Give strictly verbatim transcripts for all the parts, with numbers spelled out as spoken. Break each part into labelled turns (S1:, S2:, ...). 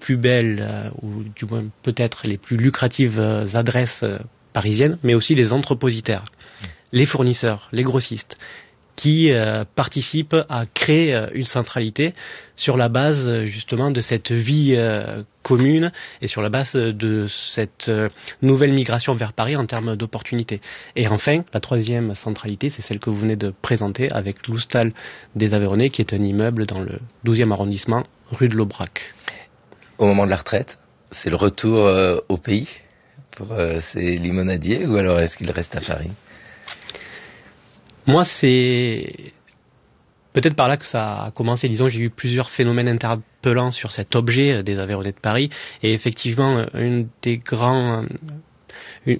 S1: plus belles, euh, ou du moins peut-être les plus lucratives euh, adresses euh, parisiennes, mais aussi les entrepositaires, mmh. les fournisseurs, les grossistes, qui euh, participent à créer euh, une centralité sur la base euh, justement de cette vie euh, commune et sur la base de cette euh, nouvelle migration vers Paris en termes d'opportunités. Et enfin, la troisième centralité, c'est celle que vous venez de présenter avec l'Oustal des Aveyronnais, qui est un immeuble dans le douzième arrondissement, rue de l'Aubrac.
S2: Au moment de la retraite, c'est le retour euh, au pays pour euh, ces limonadiers, ou alors est-ce qu'ils restent à Paris ?
S1: Moi, c'est peut-être par là que ça a commencé. Disons, j'ai eu plusieurs phénomènes interpellants sur cet objet des Aveyronnais de Paris. Et effectivement, une des grands, une,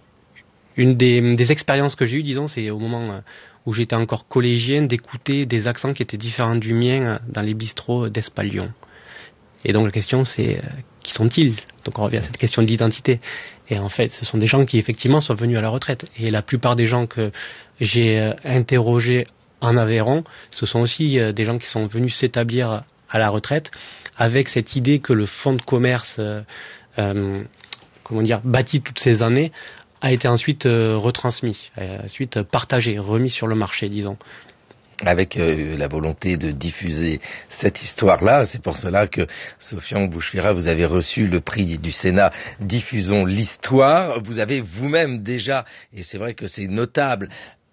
S1: une des, des expériences que j'ai eues, disons, c'est au moment où j'étais encore collégien, d'écouter des accents qui étaient différents du mien dans les bistrots d'Espalion. Et donc la question, c'est qui sont-ils ? Donc on revient à cette question de l'identité. Et en fait, ce sont des gens qui effectivement sont venus à la retraite. Et la plupart des gens que j'ai interrogés en Aveyron, ce sont aussi des gens qui sont venus s'établir à la retraite avec cette idée que le fonds de commerce, euh, comment dire, bâti toutes ces années, a été ensuite euh, retransmis, ensuite partagé, remis sur le marché, disons.
S2: Avec euh, la volonté de diffuser cette histoire-là. C'est pour cela que, Sofian Bouchfira, vous avez reçu le prix du Sénat Diffusons l'Histoire. Vous avez vous-même déjà, et c'est vrai que c'est notable,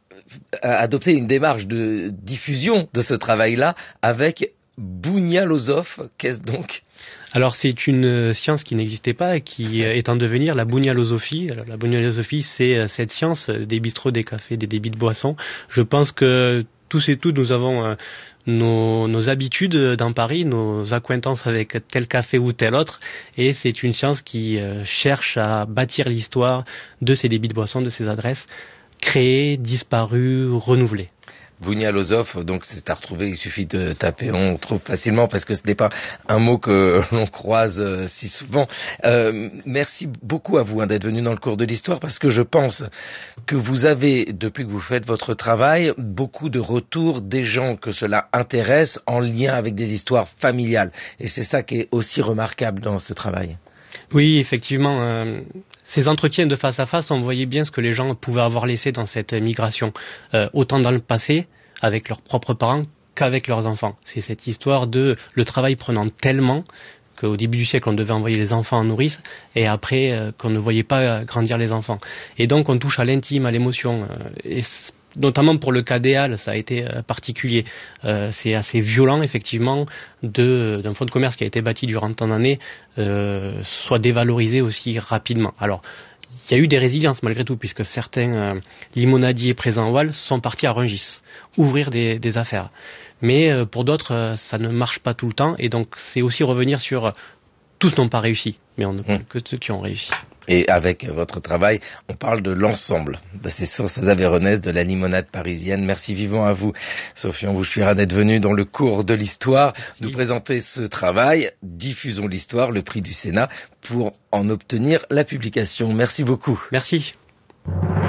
S2: adopté une démarche de diffusion de ce travail-là avec Bougna-Lozof. Qu'est-ce donc ?
S1: Alors c'est une science qui n'existait pas et qui est en devenir, la bougna-losophie. Alors, la bougna-losophie, c'est cette science des bistrots, des cafés, des débits de boissons. Je pense que tous et toutes, nous avons euh, nos, nos habitudes dans Paris, nos accointances avec tel café ou tel autre, et c'est une science qui euh, cherche à bâtir l'histoire de ces débits de boissons, de ces adresses, créées, disparues, renouvelées.
S2: Bougna-Lozof, donc c'est à retrouver, il suffit de taper, on trouve facilement parce que ce n'est pas un mot que l'on croise euh, si souvent. Euh, merci beaucoup à vous hein, d'être venu dans le cours de l'histoire, parce que je pense que vous avez, depuis que vous faites votre travail, beaucoup de retours des gens que cela intéresse en lien avec des histoires familiales. Et c'est ça qui est aussi remarquable dans ce travail.
S1: Oui, effectivement, euh, ces entretiens de face à face, on voyait bien ce que les gens pouvaient avoir laissé dans cette migration, euh, autant dans le passé, avec leurs propres parents, qu'avec leurs enfants. C'est cette histoire de le travail prenant tellement qu'au début du siècle, on devait envoyer les enfants en nourrice, et après, euh, qu'on ne voyait pas grandir les enfants. Et donc, on touche à l'intime, à l'émotion, euh, et notamment pour le cas des Halles, ça a été euh, particulier. Euh, c'est assez violent, effectivement, de, d'un fonds de commerce qui a été bâti durant tant d'années, euh, soit dévalorisé aussi rapidement. Alors, il y a eu des résiliences malgré tout, puisque certains euh, limonadiers présents au Halles sont partis à Rungis, ouvrir des, des affaires. Mais euh, pour d'autres, euh, ça ne marche pas tout le temps, et donc c'est aussi revenir sur euh, tous n'ont pas réussi, mais on ne parle mmh. que de ceux qui ont réussi.
S2: Et avec votre travail, on parle de l'ensemble de ces sources aveyronnaises, de la limonade parisienne. Merci vivement à vous, Sofian Bouchfira, d'être venu dans le cours de l'histoire, Merci. nous présenter ce travail. Diffusons l'histoire, le prix du Sénat, pour en obtenir la publication. Merci beaucoup.
S1: Merci.